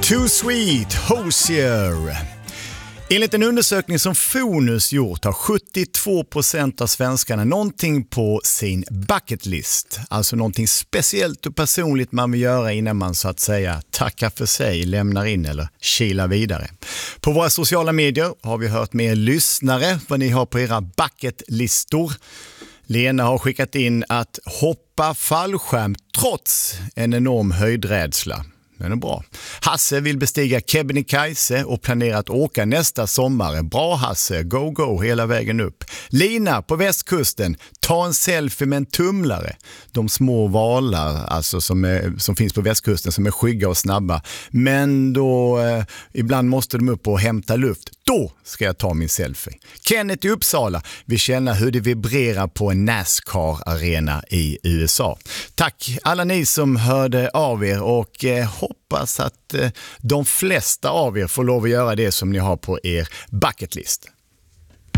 Too Sweet, Hozier. Enligt en undersökning som Fonus gjort har 72% av svenskarna någonting på sin bucket list. Alltså någonting speciellt och personligt man vill göra innan man så att säga tackar för sig, lämnar in eller kilar vidare. På våra sociala medier har vi hört med er lyssnare vad ni har på era bucketlistor. Lena har skickat in att hoppa fallskärm trots en enorm höjdrädsla. Den är bra. Hasse vill bestiga Kebnekaise och planerar att åka nästa sommar. Bra Hasse, go hela vägen upp. Lina på västkusten, ta en selfie med en tumlare. De små valar alltså som finns på västkusten som är skygga och snabba. Men då ibland måste de upp och hämta luft. Då ska jag ta min selfie. Kenneth i Uppsala vill känna hur det vibrerar på en NASCAR-arena i USA. Tack alla ni som hörde av er och hoppas att de flesta av er får lov att göra det som ni har på er bucketlist.